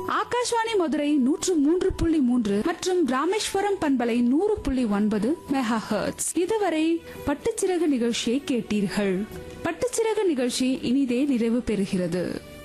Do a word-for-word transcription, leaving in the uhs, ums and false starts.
ஆகாஷ்வாணி மதுரை நூற்று மூன்று புள்ளி மூன்று மற்றும் ராமேஸ்வரம் பண்பலை நூறு புள்ளி ஒன்பது மெகா ஹெர்ட்ஸ். இதுவரை பட்டுச்சிறகு நிகழ்ச்சியை கேட்டீர்கள். பட்டுச்சிறகு நிகழ்ச்சி இனிதே நிறைவு பெறுகிறது.